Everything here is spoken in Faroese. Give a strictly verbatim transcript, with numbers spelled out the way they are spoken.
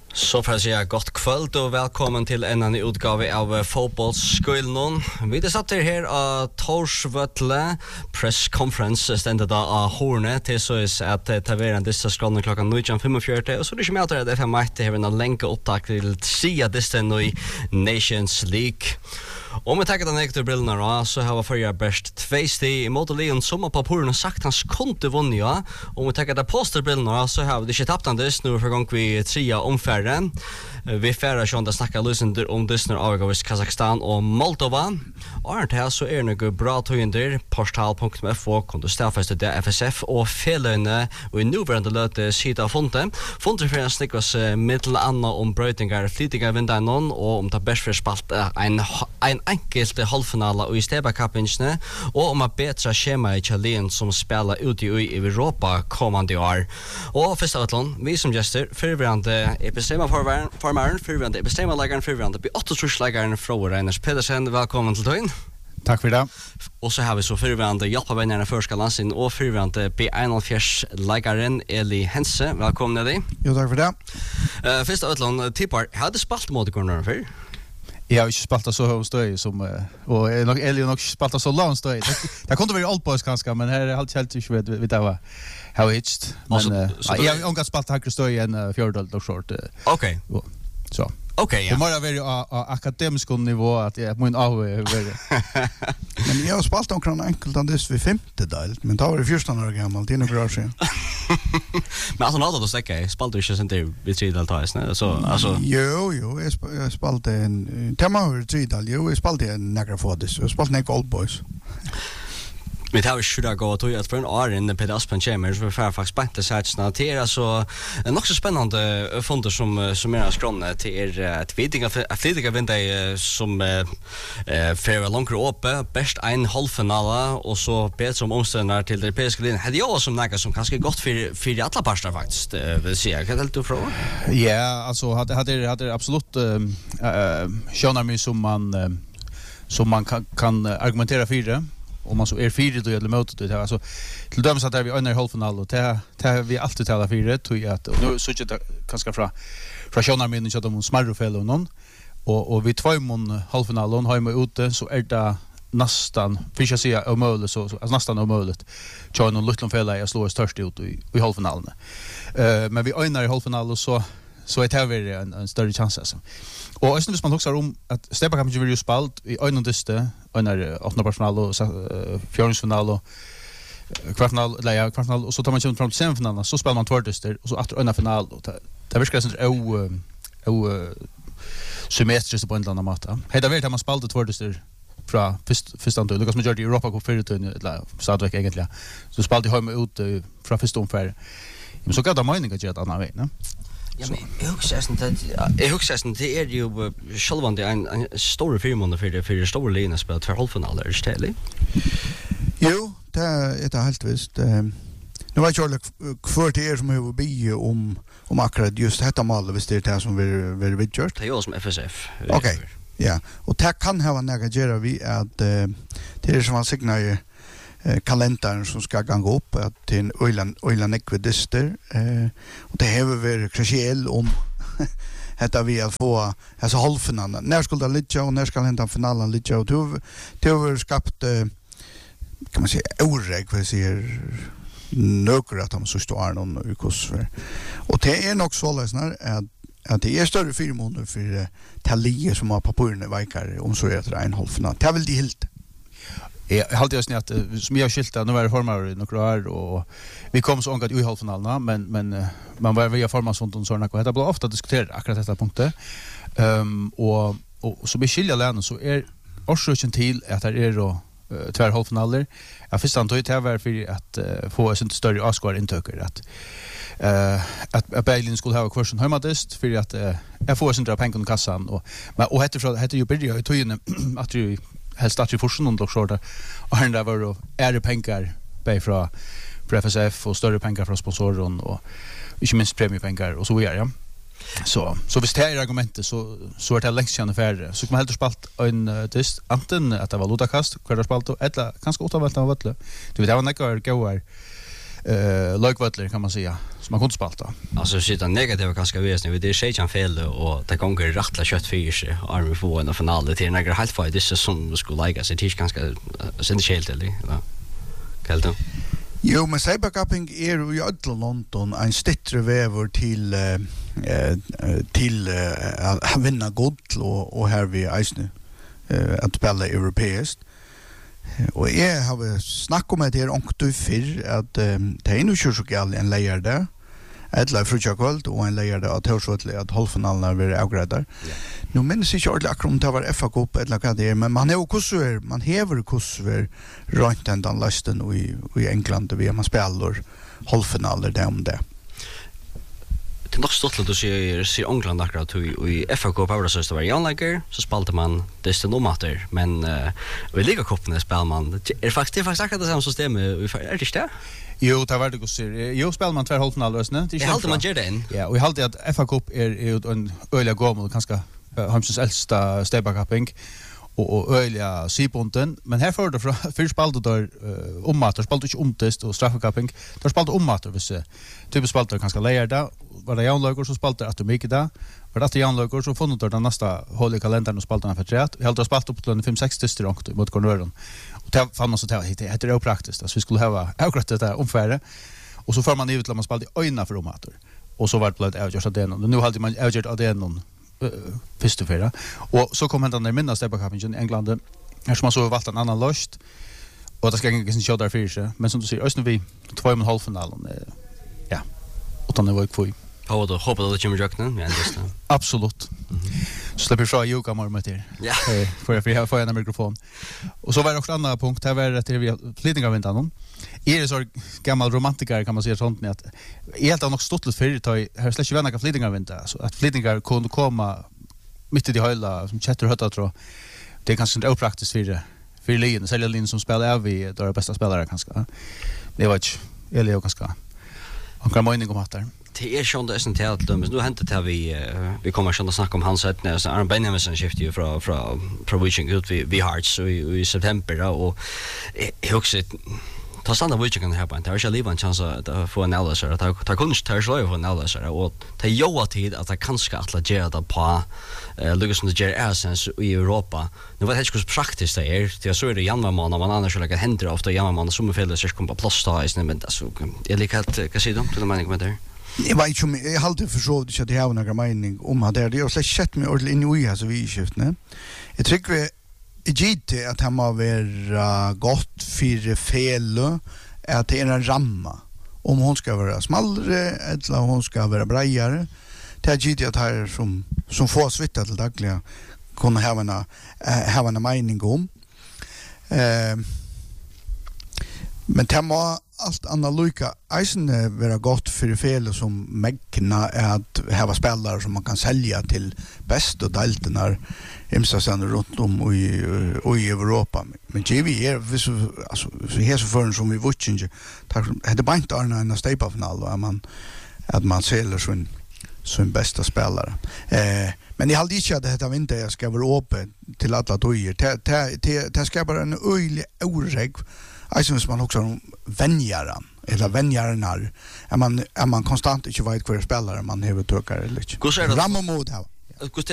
Så får jag säga gott kväll och välkommen till en annan utgave av fotbollsskolan. Vi är satt här av Torsvötle press conference ständigt då av Hornet till så är att ta vara dessa skålen klockan nio fyrtiofem och så det är med att det är mitt här en länk upptag till se att det är i Nations League. Om vi tar den ekte brillorna då, så har vi förra bäst två steg i mot Leon som har på puren sagt hans kunde vinna. Ja. Om vi tar den posterbrillorna så har vi det inte tappat den dess nu för gång vi trea omfärden. Vi färra sjön där snackar lösender om dessner av Kazakstan och Moldova. Och här så är det bra tøynder portal punkt f o kan du stafesta det F S F och felene och i nuvarande löte sida fonten. Fonten för en snickos mittel anna om brötingar flitiga vindanon och om ta bäst för spalt en en enkelt halvfinale och i Steba-kappinjene och om att betra schema i Chalien som spelar ute i Europa kommande år. Och första utland, vi som gäster förvarande episema formaren, förvarande episema-läggaren, förvarande B åtta-trusläggaren från Reiners Pedersen. Välkommen till tøyen. Tack för det. Och så har vi så förvarande hjälpavännerna förskalan sin och förvarande B enogfjers-läggaren Eli Hense. Välkommen till dig. Jo, tack för det. Uh, första utland, tippar, hade spalt mot gården för? Jag har inte spaltat så hög stöj som och Eli har nog spaltat så lång stöj. Det kunde vara Old Boys kanske, men här är allt helt inte vet vet det var how it's. Men jag har inte spaltat högre stöj än fjärde och short. Okej. Så. Okej, ja. Det måste vara på akademisk nivå att jag mun av över. Men jag har spaltat omkring enkelt andis vid femte del, men då var det fjorton år gammal, det är nog bra sen. Men alltså något att säga, spaltar du inte inte vid tredje deltagare, nej? Så alltså Jo, jo, jag spaltade en tema över tredje del. Jo, jag spaltade en några fodis. Jag spaltade en Old Boys. Men det har vi skjuta gå att att för en år in Peter Aspen Chamber så för faktiskt bättre sättsna till är så en också spännande fonder som som är skråna till er ett vidinga flitiga vinda som eh för långt uppe bäst en halvfinale och så bättre som omständigheter till det europeiska linjen. Hade jag som något som kanske gott för för alla parter faktiskt vill säga. Kan helt du fråga? Ja, alltså hade hade hade absolut eh sjönar mig som man som man kan kan argumentera för det. Om man så är fyra då eller mot det alltså till döms att vi under halvfinal och det det vi alltid talar fyra tror jag att nu så det kanske från från Sean Armin så de smarra fel och någon och och vi två mon halvfinalen har vi ute så är det nästan för jag säga omöjligt så alltså nästan omöjligt Sean och Lutlon fel jag slår störst ut i i halvfinalen. Eh men vi under i halvfinalen så så är det en, en större chans alltså. Och just nu hvis man också om att Steba kan ju spalt i ögnandiste under åttende personal och fjärdingsfinal och kvartfinal eller ja kvartfinal och så tar man sig fram till semifinalen så spelar man tvådister och så åter under final och det verkar som o o symmetriskt på en annan matta. Hela vet att man spaltar tvådister från först första antal Lucas Majority Europa Cup för turneringen eller Sadvik egentligen. Så spaltar jag hem ut från första omfär. Men så kan det meningen att göra ett annat väg, ne? Ja, men jag huxar inte att jag huxar inte det är ju självande en en stor firma för det för det stora linjen spelat för halvfinalen är det. Jo, det är det helt visst. Nu var jag för det som har be om om akkurat just detta mål visst det är som vi vi vidgjort. Det är ju som F S F. Okej. Ja, och det kan ha negagera vi att det är som man signar kalendern som ska gå upp att till Öland Öland ekvidister eh och det har varit kruciellt om detta vi att få alltså halvfinalen när skulle det ligga och när ska hända finalen ligga och du du har skapat kan man säga oreg för sig några att de så står någon i kurs för och det är nog så läsnar att att det är större firmor för Talie som har pappurna veckor om så är det en halvfinal det vill de helt. Jag hade ju snett som jag skilta nu var det formar några år och vi kom så angat i halvfinalen men men man var via formar sånt och såna och det blir ofta diskuterat akkurat detta punktet. Ehm och och så vi skilja länen så är orsaken till att det är då två halvfinaler. Jag förstår inte det var för att få en större Oscar intöker att eh att att Berlin skulle ha kvarsen hemadist för att jag får sen dra pengar i kassan och men och heter för heter ju bidra i tojen att du helst att vi får sån och shorta och han där var då är det pengar på från F S F och större pengar från sponsorer och inte minst premiepengar och så vidare ja. Så så visst är argumentet så så är det längst sedan färre så kan man helt spalt en test antingen att det var lutakast kvar spalt eller kanske åtta valt av vall. Du vet det var några goar eh lagvattler kan man säga som man kunde spalta. Alltså sitta negativa kanske vi är det är Shejan fel och det gånger rättla kött för sig army för en final till några helt fight det är som skulle lägga sig till ganska sen helt eller va. Kallt. Jo, men cybercapping är ju i alla London en stittre väver till eh till eh, att vinna guld och och här vi Eisne eh att spela europeiskt. Och jag har snackat om det här onktu för att det är nu kör så gal en layer där. Eller frutja kvöld och en layer där att Torsvötle att halvfinalen blir avgräddar. Nu minns jag inte akkurat om det var F A Cup eller vad det är, men man har kusser, man häver kusser runt den lasten i i England där man spelar halvfinaler där om det. Det är nog stort att du ser, ser England akkurat i F A Cup över så var Jan Lager så spelade man det är nomater men uh, i Liga Cupen spelar man är det faktiskt det är faktiskt akkurat det samma system är det inte? Jo, det var det gott ser. Jo, spelar man två halvfinaler, det är helt man gör det in. Ja, och jag hade att F A Cup är är en öliga gammal ganska Hamsens äldsta stäbarkapping och och öliga sypunten, men här för det för spaltet där om matar spaltet inte omtest och straffkapping. Där spaltet om matar vi se. Typ spaltet ganska lejerda, var det Jan Lager så spaltet att mycket där. Var det Jan Lager så funnit där nästa håll i kalendern och spaltarna för tre. Jag hade spalt upp till fem sex distrikt mot Cornwall. Och det fann man så att det heter det praktiskt. Alltså vi skulle ha akkurat det där omfärre. Och så får man ut att man spaltar i öjna för om matar. Och så var det blivit avgjort av det någon. Nu hade man avgjort av det någon första förra. Och så kom han den där minna stäbarkappingen i England. Här som man så valt en annan lust. Och det ska inte show där för sig. Men som du säger, ösnen vi två och en halv finalen. Ja. Och då var det kvar. Ja, då hoppas jag att det kommer jöknen. Ja, absolut. Så släpper jag yoga mer med det. Ja. För jag får få en mikrofon. Och så var det också en annan punkt. Här var det till vi flyttning av vintan. Är det så gammal romantiker kan man säga sånt att helt av något stort för det har släkt vänner kan flyttning av vintan. Så att flyttningar kunde komma mitt i det hela som chatter hötta tror. Det är kanske inte opraktiskt för det. För Lin, sälja Lin som spelar är vi då är bästa spelare kanske. Det var inte eller jag kanske. Och kan mening om att där. Det är schon det är inte helt nu hänt det vi vi kommer att snacka om hans sätt när så Aaron Benjamin skiftar ju från från provision ut vi vi Hearts i september och jag också ta stanna vad jag kan ha på inte har jag livat en chans att få en analys att ta kunst ta slå för en analys och ta joa tid att jag kanske att la göra det på Lucas och Jerry Essence i Europa. Nu vet jag inte hur praktiskt det är. Det så är det januari månad man annars lägger händer ofta januari månad som fel så kommer på plats där i men alltså är lika att kan se dem till mening med det. Jag vet inte om jag har alltid försökt att det har några mening om att det är det har sett mig ordentligt in i alltså vi skiftne. Jag tycker vi Egite att han må vara gott för fel att det är en ramma om hon ska vara smallare eller om hon ska vara bredare. Det är Egite att här som som får svitta till dagliga kunna ha en ha en mening om. Eh men det må allt analyka eisen vara gott för fel som mäkna att ha spelare som man kan sälja till bäst och deltenar imsa sen runt om i i Europa men G V är alltså så här så för som vi watching det det bänt är en step final och man att man säljer sin sin bästa spelare eh men jag hade inte att det inte jag ska vara öppen till alla dojer det det det ska bara en öjlig oreg alltså som man också vänjaran eller vänjarnar är man är man konstant inte vet hur spelare man har tryckare eller inte. Rammo mod här.